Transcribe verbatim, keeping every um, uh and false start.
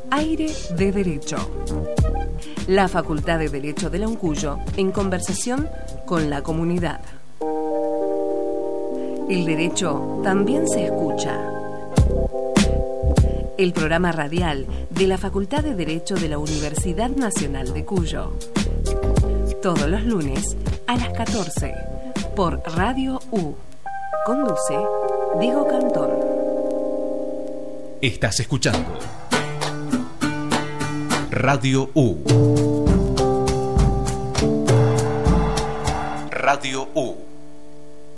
Aire de Derecho. La Facultad de Derecho de la Uncuyo en conversación con la comunidad. El derecho también se escucha. El programa radial de la Facultad de Derecho de la Universidad Nacional de Cuyo. Todos los lunes a las catorce por Radio U. Conduce Diego Cantón. Estás escuchando Radio U. Radio U.